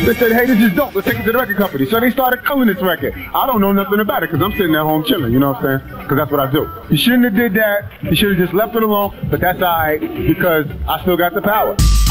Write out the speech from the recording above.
They said, hey, this is dope. Let's take it to the record company. So they started covering this record. I don't know nothing about it because I'm sitting at home chilling, you know what I'm saying? Because that's what I do. You shouldn't have did that. You should have just left it alone. But that's all right because I still got the power.